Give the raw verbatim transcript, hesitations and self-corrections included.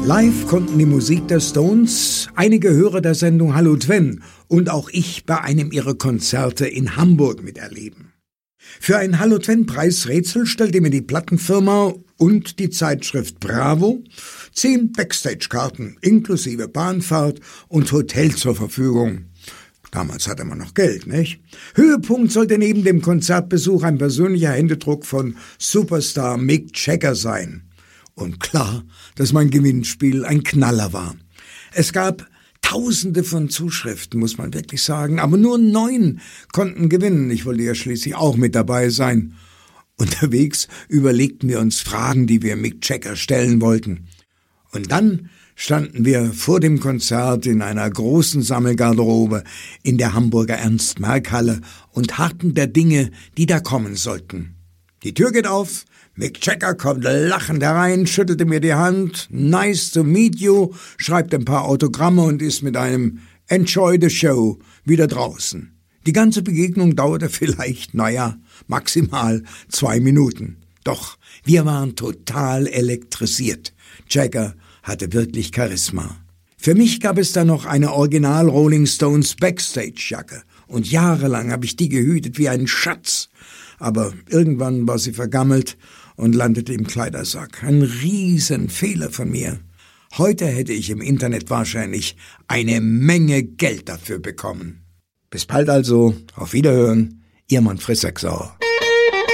Live konnten die Musik der Stones einige Hörer der Sendung Hallo Twen und auch ich bei einem ihrer Konzerte in Hamburg miterleben. Für ein Hallo Twen-Preisrätsel stellte mir die Plattenfirma und die Zeitschrift Bravo zehn Backstage-Karten inklusive Bahnfahrt und Hotel zur Verfügung. Damals hatte man noch Geld, nicht? Höhepunkt sollte neben dem Konzertbesuch ein persönlicher Händedruck von Superstar Mick Jagger sein. Und klar, dass mein Gewinnspiel ein Knaller war. Es gab Tausende von Zuschriften, muss man wirklich sagen, aber nur neun konnten gewinnen. Ich wollte ja schließlich auch mit dabei sein. Unterwegs überlegten wir uns Fragen, die wir Mick Jagger stellen wollten. Und dann standen wir vor dem Konzert in einer großen Sammelgarderobe in der Hamburger Ernst-Merck-Halle und harrten der Dinge, die da kommen sollten. Die Tür geht auf, Mick Jagger kommt lachend herein, schüttelte mir die Hand, nice to meet you, schreibt ein paar Autogramme und ist mit einem Enjoy the Show wieder draußen. Die ganze Begegnung dauerte vielleicht, naja, maximal zwei Minuten. Doch wir waren total elektrisiert. Jagger hatte wirklich Charisma. Für mich gab es da noch eine Original Rolling Stones Backstage-Jacke und jahrelang habe ich die gehütet wie einen Schatz. Aber irgendwann war sie vergammelt und landete im Kleidersack. Ein Riesenfehler von mir. Heute hätte ich im Internet wahrscheinlich eine Menge Geld dafür bekommen. Bis bald also, auf Wiederhören, Ihr Manfred Sechsauer.